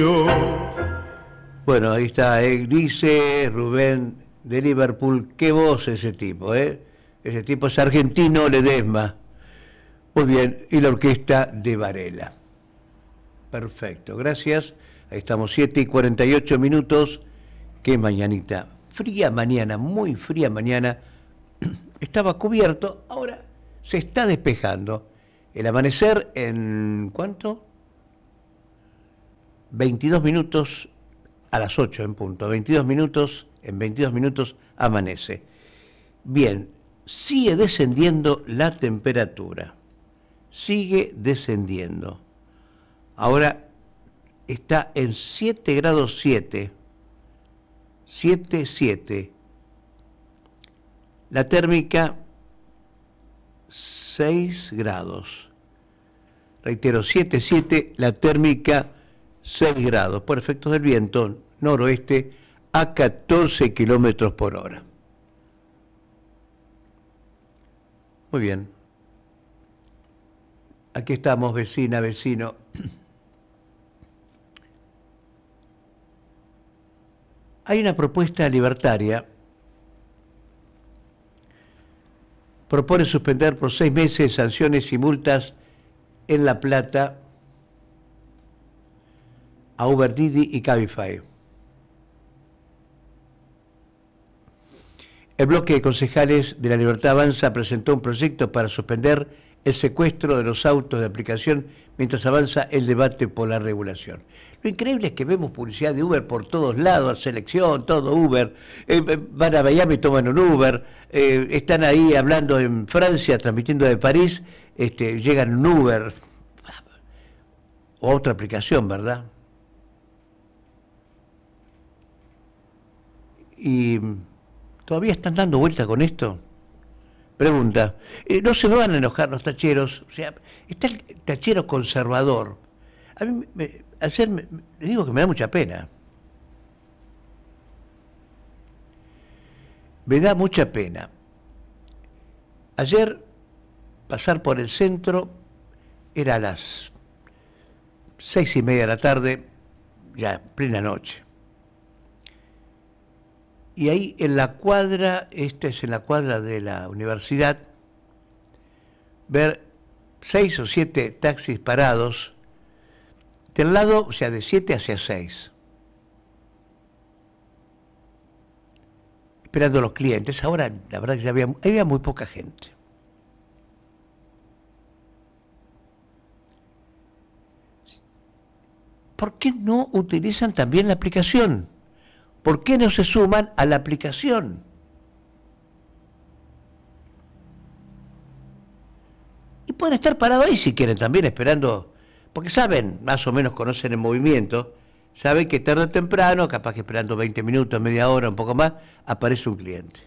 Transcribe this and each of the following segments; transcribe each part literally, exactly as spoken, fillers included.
Dios. Bueno, ahí está, eh, dice Rubén de Liverpool, qué voz ese tipo, ¿eh? Ese tipo es argentino, Ledesma. Muy bien, y la orquesta de Varela. Perfecto, gracias. Ahí estamos, siete y cuarenta y ocho minutos. Qué mañanita. Fría mañana, muy fría mañana. Estaba cubierto, ahora se está despejando. El amanecer en, ¿cuánto? veintidós minutos a las ocho en punto. veintidós minutos, en veintidós minutos amanece. Bien, sigue descendiendo la temperatura. Sigue descendiendo. Ahora está en siete grados siete. siete, siete. La térmica seis grados. Reitero, siete, siete, la térmica seis grados. Por efectos del viento noroeste a catorce kilómetros por hora. Muy bien. Aquí estamos, vecina, vecino. Hay una propuesta libertaria. Propone suspender por seis meses sanciones y multas en La Plata a Uber, Didi y Cabify. El bloque de concejales de La Libertad Avanza presentó un proyecto para suspender el secuestro de los autos de aplicación mientras avanza el debate por la regulación. Lo increíble es que vemos publicidad de Uber por todos lados, selección, todo Uber, eh, van a Miami, toman un Uber, eh, están ahí hablando en Francia, transmitiendo de París, este, llegan un Uber, o otra aplicación, ¿verdad? Y todavía están dando vuelta con esto. Pregunta, eh, ¿no se me van a enojar los tacheros? O sea, está el tachero conservador. A mí, me, ayer me, le digo que me da mucha pena. Me da mucha pena. Ayer, pasar por el centro, era a las seis y media de la tarde, ya plena noche. Y ahí en la cuadra, esta es en la cuadra de la universidad, ver seis o siete taxis parados, del lado, o sea, de siete hacia seis, esperando a los clientes. Ahora, la verdad que ya había, había muy poca gente. ¿Por qué no utilizan también la aplicación? ¿Por qué no se suman a la aplicación? Y pueden estar parados ahí si quieren también, esperando, porque saben, más o menos conocen el movimiento, saben que tarde o temprano, capaz que esperando veinte minutos, media hora, un poco más, aparece un cliente.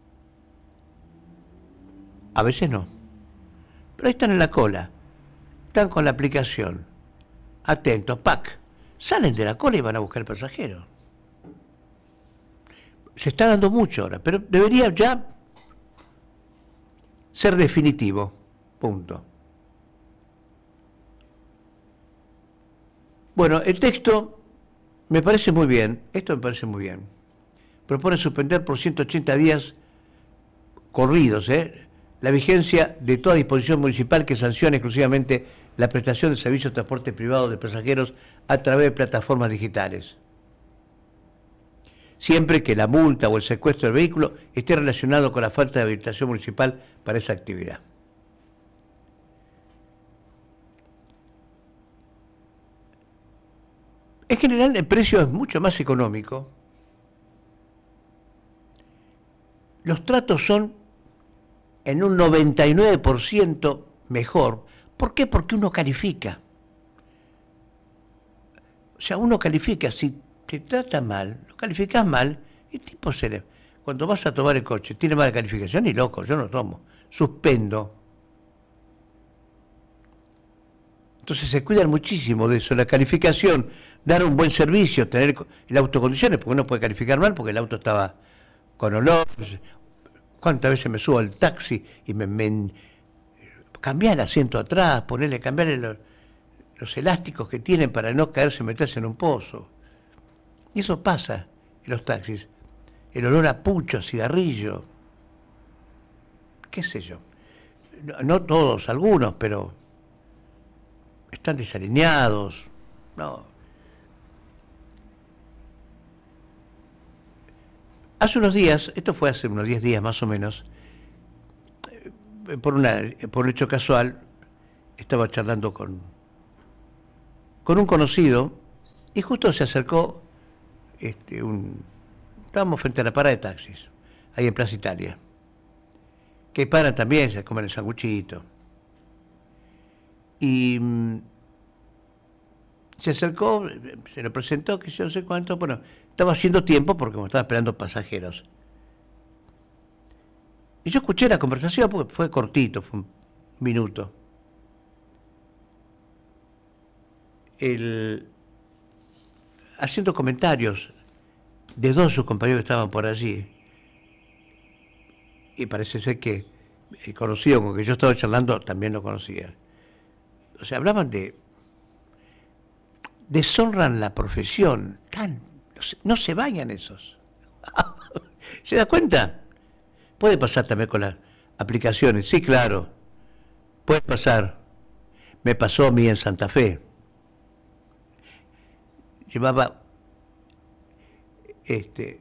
A veces no. Pero ahí están en la cola, están con la aplicación, atentos, pac, salen de la cola y van a buscar el pasajero. Se está dando mucho ahora, pero debería ya ser definitivo. Punto. Bueno, el texto me parece muy bien, esto me parece muy bien. Propone suspender por ciento ochenta días corridos, ¿eh? la vigencia de toda disposición municipal que sancione exclusivamente la prestación de servicios de transporte privado de pasajeros a través de plataformas digitales, siempre que la multa o el secuestro del vehículo esté relacionado con la falta de habilitación municipal para esa actividad. En general, el precio es mucho más económico. Los tratos son en un noventa y nueve por ciento mejor. ¿Por qué? Porque uno califica. O sea, uno califica. Si te trata mal, lo calificás mal, y el tipo se le... Cuando vas a tomar el coche, tiene mala calificación y loco, yo no tomo. Suspendo. Entonces se cuidan muchísimo de eso, la calificación, dar un buen servicio, tener el auto en condiciones, porque uno puede calificar mal porque el auto estaba con olor. ¿Cuántas veces me subo al taxi y me, me cambiar el asiento atrás, ponerle, cambiarle, los elásticos que tienen para no caerse y meterse en un pozo. Y eso pasa en los taxis. El olor a pucho, a cigarrillo, qué sé yo. No, no todos, algunos, pero están desalineados. No. Hace unos días, esto fue hace unos diez días más o menos, por, una, por un hecho casual, estaba charlando con, con un conocido y justo se acercó, este, un, estábamos frente a la parada de taxis, ahí en Plaza Italia, que paran también, se comen el sanguchito. Y mmm, se acercó, se lo presentó, que yo no sé cuánto, bueno, estaba haciendo tiempo porque como estaba esperando pasajeros. Y yo escuché la conversación, porque fue cortito, fue un minuto. El, haciendo comentarios de dos de sus compañeros que estaban por allí. Y parece ser que el conocido con que yo estaba charlando también lo conocía. O sea, hablaban de... deshonran la profesión. Tan, no, se, no se bañan esos. ¿Se da cuenta? Puede pasar también con las aplicaciones. Sí, claro. Puede pasar. Me pasó a mí en Santa Fe. Llevaba... Este...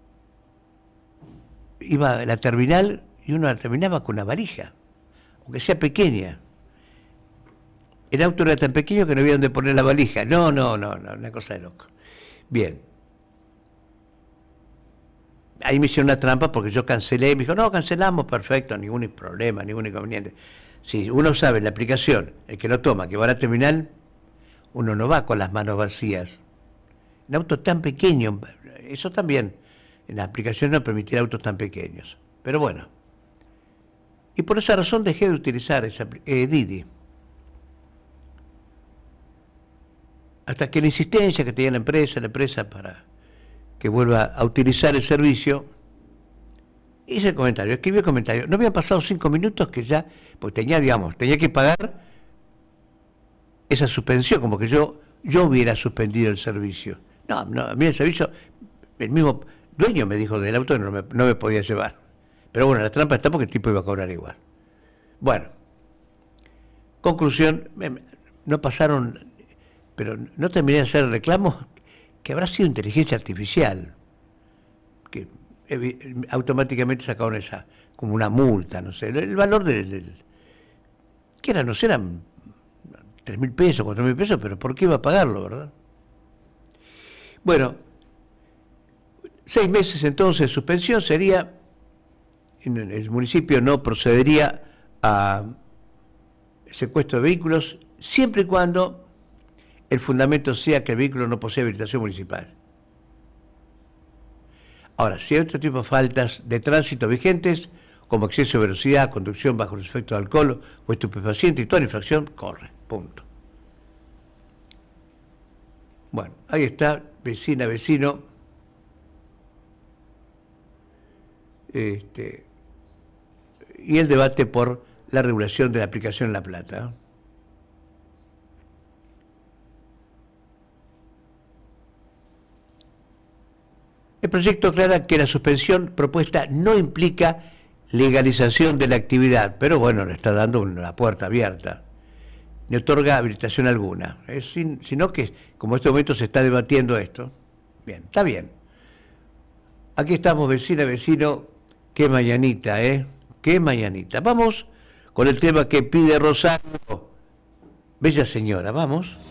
Iba a la terminal y uno la terminaba con una valija, aunque sea pequeña. El auto era tan pequeño que no había donde poner la valija. No, no, no, no, una cosa de loco. Bien. Ahí me hicieron una trampa porque yo cancelé. Me dijo, no, cancelamos, perfecto, ningún problema, ningún inconveniente. Si uno sabe la aplicación, el que lo toma, que va a la terminal, uno no va con las manos vacías. Un auto tan pequeño, eso también, en la aplicación no permitirá autos tan pequeños. Pero bueno. Y por esa razón dejé de utilizar esa, eh, Didi. Hasta que la insistencia que tenía la empresa, la empresa para que vuelva a utilizar el servicio, hice el comentario, escribí el comentario. No habían pasado cinco minutos que ya, pues tenía, digamos, tenía que pagar esa suspensión, como que yo, yo hubiera suspendido el servicio. No, no, a mí el servicio, el mismo dueño me dijo del auto que no me, no me podía llevar. Pero bueno, la trampa está porque el tipo iba a cobrar igual. Bueno, conclusión, no pasaron... pero no terminé de hacer reclamos, que habrá sido inteligencia artificial, que automáticamente sacaron esa, como una multa, no sé, el valor del, del que era, no sé, eran tres mil pesos, cuatro mil pesos, pero ¿por qué iba a pagarlo, verdad? Bueno, seis meses entonces de suspensión sería, en el municipio no procedería a secuestro de vehículos, siempre y cuando el fundamento sea que el vehículo no posee habilitación municipal. Ahora, si hay otro tipo de faltas de tránsito vigentes, como exceso de velocidad, conducción bajo los efectos de alcohol o estupefaciente y toda infracción, corre, punto. Bueno, ahí está, vecina, vecino. Este, y el debate por la regulación de la aplicación en La Plata. El proyecto aclara que la suspensión propuesta no implica legalización de la actividad, pero bueno, le está dando una puerta abierta. Ni otorga habilitación alguna, es sin, sino que como en este momento se está debatiendo esto, bien, está bien. Aquí estamos, vecina, vecino, qué mañanita, ¿eh? Qué mañanita. Vamos con el tema que pide Rosario. Bella señora, vamos.